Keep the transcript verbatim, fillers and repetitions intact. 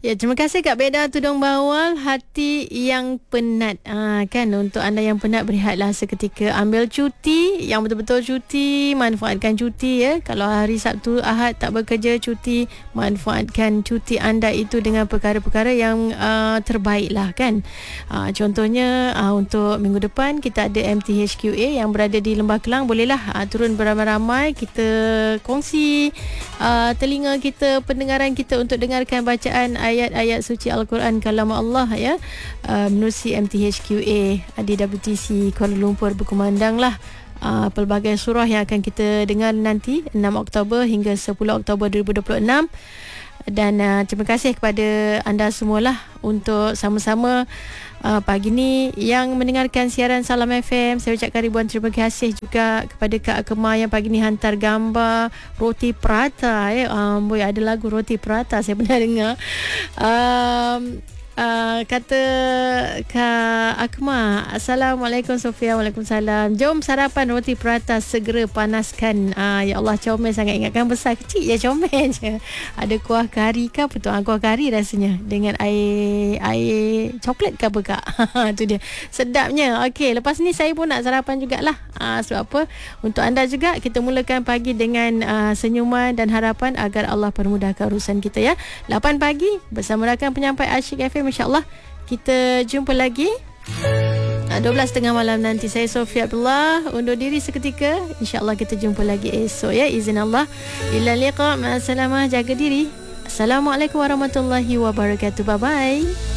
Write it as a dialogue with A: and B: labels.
A: Ya, terima kasih Kak Beda Tudung Bawal, hati yang penat. Ha, kan, untuk anda yang penat, berehatlah seketika. Ambil cuti, yang betul-betul cuti, manfaatkan cuti ya. Kalau hari Sabtu, Ahad tak bekerja, cuti, manfaatkan cuti anda itu dengan perkara-perkara yang uh, terbaik lah kan. Uh, contohnya uh, untuk minggu depan kita ada M T H Q A yang berada di Lembah Kelang. Bolehlah uh, turun beramai-ramai, kita kongsi uh, telinga kita, pendengaran kita untuk dengarkan bacaan ayat-ayat suci Al-Quran kalam Allah ya, uh, menerusi M T H Q A di W T C Kuala Lumpur. Berkumandang lah uh, pelbagai surah yang akan kita dengar nanti enam Oktober hingga sepuluh Oktober dua ribu dua puluh enam. Dan uh, terima kasih kepada anda semualah untuk sama-sama uh, pagi ni yang mendengarkan siaran Salam F M. Saya ucapkan ribuan terima kasih juga kepada Kak Akema yang pagi ni hantar gambar roti prata ya. Um, boy, ada lagu roti prata saya pernah dengar. Um, Uh, kata Kak Akma, Assalamualaikum Sofia. Waalaikumsalam. Jom sarapan roti prata, segera panaskan. uh, Ya Allah, comel sangat. Ingatkan besar kecil ya, comel je. Ada kuah kari ke apa tu? uh, Kuah kari rasanya dengan air Air coklat ke apa Kak? Tu dia, sedapnya. Okey, lepas ni saya pun nak sarapan jugalah. uh, Sebab apa? Untuk anda juga, kita mulakan pagi dengan uh, senyuman dan harapan agar Allah permudahkan urusan kita ya. lapan pagi bersama rakan penyampai Asyik F M. InsyaAllah kita jumpa lagi dua belas tiga puluh malam nanti. Saya Sofia Abdullah undur diri seketika. InsyaAllah kita jumpa lagi esok ya, izin Allah. Ila liqa, ma'asalamah, jaga diri. Assalamualaikum warahmatullahi wabarakatuh. Bye bye.